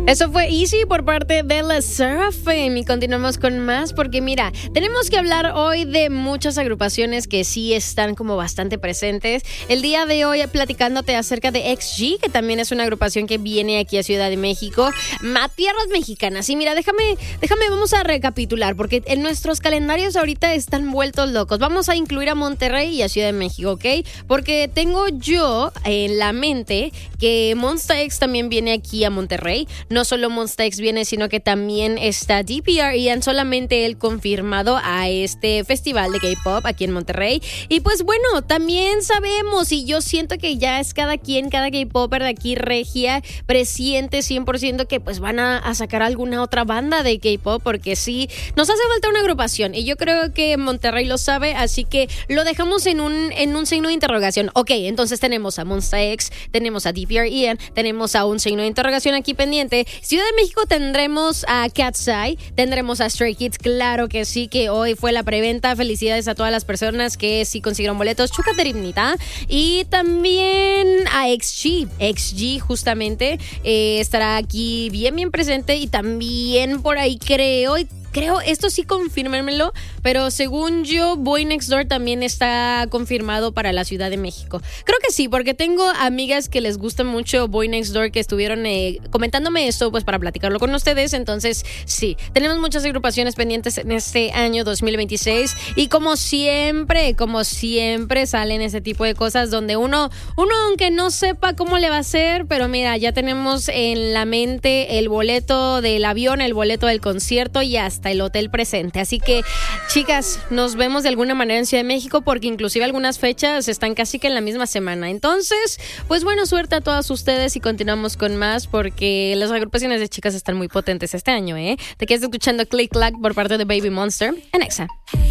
Eso fue Easy por parte de La Seraphim y continuamos con más porque mira, tenemos que hablar hoy de muchas agrupaciones que sí están como bastante presentes. El día de hoy platicándote acerca de XG, que también es una agrupación que viene aquí a Ciudad de México, a tierras mexicanas. Y mira, déjame, vamos a recapitular porque en nuestros calendarios ahorita están vueltos locos. Vamos a incluir a Monterrey y a Ciudad de México, ¿ok? Porque tengo yo en la mente que Monsta X también viene aquí a Monterrey. No solo Monsta X viene, sino que también está DPR y han solamente él confirmado a este festival de K-pop aquí en Monterrey. Y pues bueno, también sabemos y yo siento que ya es cada K-popper de aquí regia presiente 100% que pues van a sacar alguna otra banda de K-pop porque sí, nos hace falta una agrupación y yo creo que Monterrey lo sabe, así que lo dejamos en un signo de interrogación. Ok, entonces tenemos a Monsta X, tenemos a DPR Ian, tenemos a un signo de interrogación aquí pendiente. Ciudad de México tendremos a Cat's Eye, tendremos a Stray Kids, claro que sí, que hoy fue la preventa. Felicidades a todas las personas que sí consiguieron boletos. Chucaterimnita. Y también a XG justamente estará aquí bien presente y también por ahí creo, esto sí confírmenmelo, pero según yo, Boy Next Door también está confirmado para la Ciudad de México. Creo que sí, porque tengo amigas que les gusta mucho Boy Next Door que estuvieron comentándome esto pues para platicarlo con ustedes. Entonces, sí, tenemos muchas agrupaciones pendientes en este año 2026 y como siempre salen ese tipo de cosas donde uno aunque no sepa cómo le va a hacer, pero mira, ya tenemos en la mente el boleto del avión, el boleto del concierto y hasta el hotel presente. Así que, chicas, nos vemos de alguna manera en Ciudad de México porque inclusive algunas fechas están casi que en la misma semana. Entonces, pues bueno, suerte a todas ustedes y continuamos con más porque las agrupaciones de chicas están muy potentes este año, ¿eh? Te quedas escuchando Click Clack por parte de Baby Monster en Exa.